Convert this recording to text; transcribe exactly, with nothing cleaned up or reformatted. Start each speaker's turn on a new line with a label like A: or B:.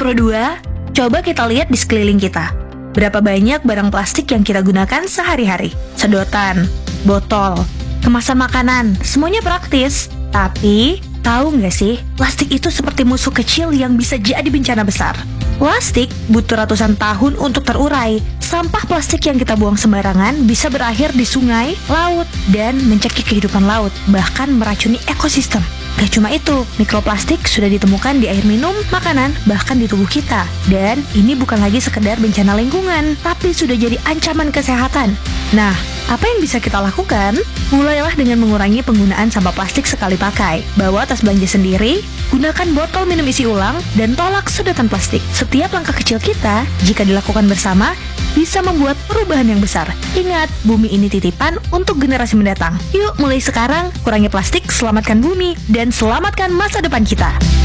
A: Pro dua, coba kita lihat di sekeliling kita. Berapa banyak barang plastik yang kita gunakan sehari-hari? Sedotan, botol, kemasan makanan, semuanya praktis. Tapi, tahu nggak sih, plastik itu seperti musuh kecil yang bisa jadi bencana besar. Plastik butuh ratusan tahun untuk terurai. Sampah plastik yang kita buang sembarangan bisa berakhir di sungai, laut, dan mencekik kehidupan laut, bahkan meracuni ekosistem. Gak cuma itu, mikroplastik sudah ditemukan di air minum, makanan, bahkan di tubuh kita. Dan ini bukan lagi sekedar bencana lingkungan, tapi sudah jadi ancaman kesehatan. Nah, apa yang bisa kita lakukan? Mulailah dengan mengurangi penggunaan sampah plastik sekali pakai. Bawa tas belanja sendiri, gunakan botol minum isi ulang, dan tolak sedotan plastik. Setiap langkah kecil kita, jika dilakukan bersama, bisa membuat perubahan yang besar. Ingat, bumi ini titipan untuk generasi mendatang. Yuk, mulai sekarang, kurangi plastik, selamatkan bumi, dan selamatkan masa depan kita.